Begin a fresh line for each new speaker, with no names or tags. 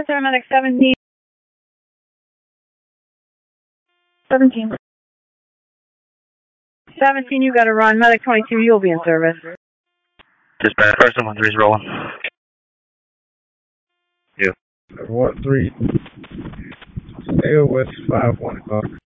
5-7 medic 17. 17. 17, you gotta run. Medic 22, you'll be in service.
Dispatch, car 713's rolling. You.
713. Stay with 5-1 o'clock.